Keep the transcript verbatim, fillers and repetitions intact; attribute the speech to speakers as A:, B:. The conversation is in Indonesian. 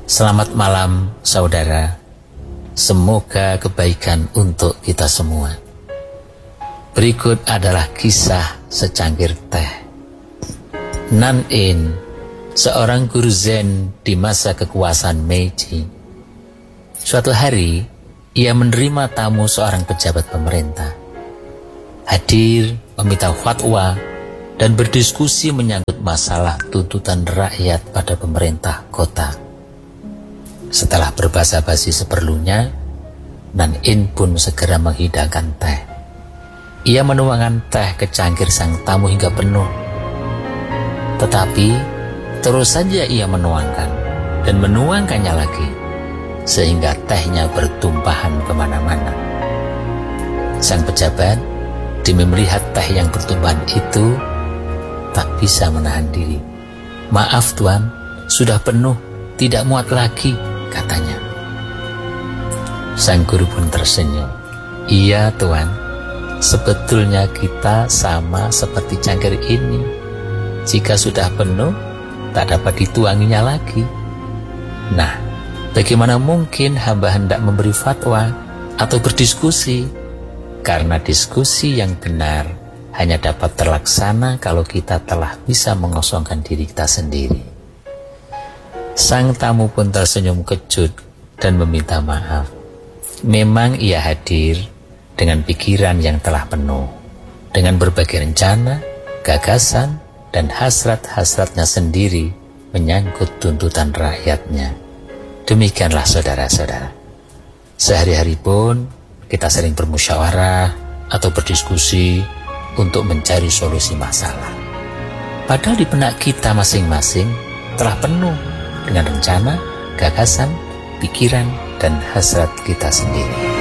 A: Selamat malam saudara, semoga kebaikan untuk kita semua. Berikut adalah kisah secangkir teh. Nan In, seorang guru Zen di masa kekuasaan Meiji. Suatu hari, ia menerima tamu seorang pejabat pemerintah. Hadir, meminta fatwa, dan berdiskusi menyangkut masalah tuntutan rakyat pada pemerintah kota. Setelah berbasa-basi seperlunya, Nan In pun segera menghidangkan teh. Ia menuangkan teh ke cangkir sang tamu hingga penuh. Tetapi, terus saja ia menuangkan dan menuangkannya lagi, sehingga tehnya bertumpahan kemana-mana. Sang pejabat, demi melihat teh yang bertumpahan itu, tak bisa menahan diri. "Maaf tuan, sudah penuh, tidak muat lagi," katanya. Sang guru pun tersenyum. "Iya tuan, sebetulnya kita sama seperti cangkir ini. Jika sudah penuh, tak dapat dituanginya lagi. Nah, bagaimana mungkin hamba hendak memberi fatwa atau berdiskusi? Karena diskusi yang benar hanya dapat terlaksana kalau kita telah bisa mengosongkan diri kita sendiri." Sang tamu pun tersenyum kejut dan meminta maaf. Memang ia hadir dengan pikiran yang telah penuh, dengan berbagai rencana, gagasan, dan hasrat-hasratnya sendiri menyangkut tuntutan rakyatnya. Demikianlah saudara-saudara. Sehari-hari pun kita sering bermusyawarah atau berdiskusi untuk mencari solusi masalah. Padahal di benak kita masing-masing telah penuh dengan rencana, gagasan, pikiran, dan hasrat kita sendiri.